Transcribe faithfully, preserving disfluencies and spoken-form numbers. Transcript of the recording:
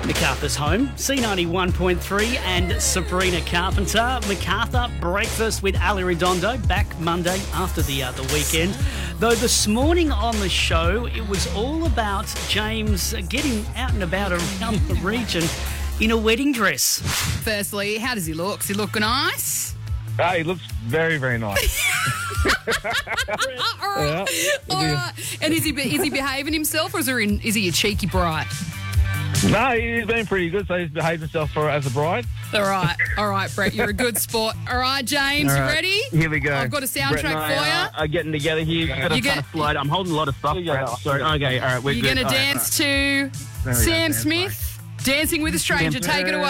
MacArthur's home, C ninety-one point three and Sabrina Carpenter. MacArthur Breakfast with Ali Redondo back Monday after the uh, the weekend. Though this morning on the show, it was all about James getting out and about around the region in a wedding dress. Firstly, how does he look? Does he look nice? Ah, he looks very, very nice. All right. Yeah. All right. And is he is he behaving himself, or is, there in, is he a cheeky bride? No, he's been pretty good, so he's behaved himself for as a bride. All right. All right, Brett, you're a good sport. All right, James, All you right. ready? Here we go. I've got a soundtrack Brett and I for you. Are, are getting together here. You've got to You kind get- of slide. I'm holding a lot of stuff. Yeah. Brett. Sorry. Okay. All right. We're You're good. going to All right, dance to we go, Sam dance, Smith, Dancing with a Stranger. Sam Take it away.